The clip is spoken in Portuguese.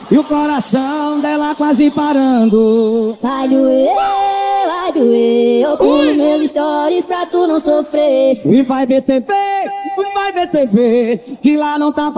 e o coração dela quase parando. Vai doer, eu pulo meus stories pra tu não sofrer. E vai ver TV, que lá não tá